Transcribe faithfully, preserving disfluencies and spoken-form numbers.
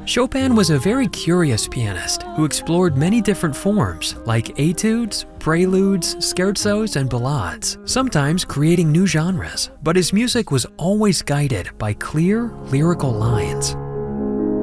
Chopin was a very curious pianist who explored many different forms like etudes, preludes, scherzos, and ballades, sometimes creating new genres, but his music was always guided by clear, lyrical lines.